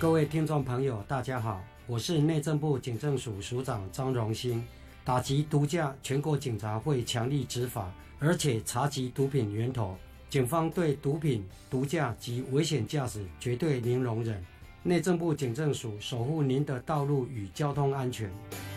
各位听众朋友，大家好，我是内政部警政署署长张荣兴。打击毒驾，全国警察会强力执法，而且查缉毒品源头。警方对毒品、毒驾及危险驾驶绝对零容忍。内政部警政署守护您的道路与交通安全。